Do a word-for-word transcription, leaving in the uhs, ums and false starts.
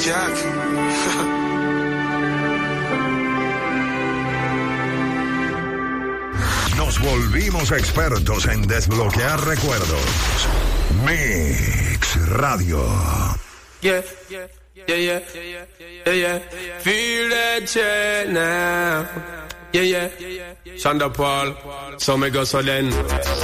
Jack. Nos volvimos expertos en desbloquear recuerdos. Mix Radio. Yeah, yeah, yeah, yeah, yeah, yeah. Feel that shit now. Yeah, yeah, Shonda Paul. So me go so then.